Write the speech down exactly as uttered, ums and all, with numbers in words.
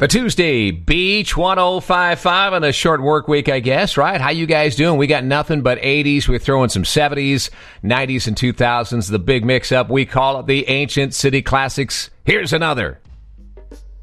A Tuesday beach one oh five point five on a short work week, I guess, right? How you guys doing? We got nothing but eighties. We're throwing some seventies, nineties, and two thousands. The big mix-up. We call it the Ancient City Classics. Here's another.